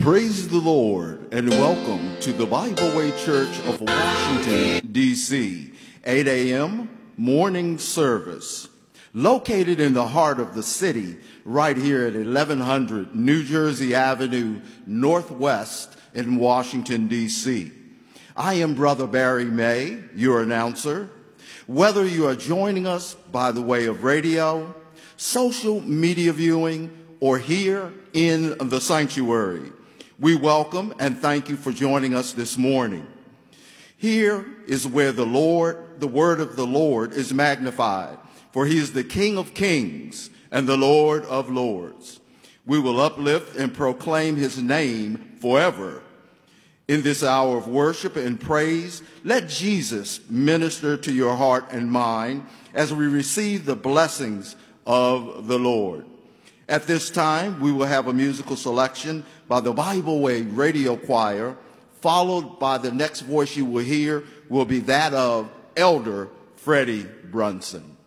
Praise the Lord and welcome to the Bible Way Church of Washington, D.C., 8 a.m. morning service. Located in the heart of the city, right here at 1100 New Jersey Avenue Northwest in Washington, D.C. I am Brother Barry May, your announcer. Whether you are joining us by the way of radio, social media viewing, or here in the sanctuary, we welcome and thank you for joining us this morning. Here is where the word of the Lord is magnified, for he is the King of kings and the Lord of lords. We will uplift and proclaim his name forever. In this hour of worship and praise, let Jesus minister to your heart and mind as we receive the blessings of the Lord. At this time, we will have a musical selection by the Bible Way Radio Choir, followed by the next voice you will hear will be that of Elder Freddie Brunson.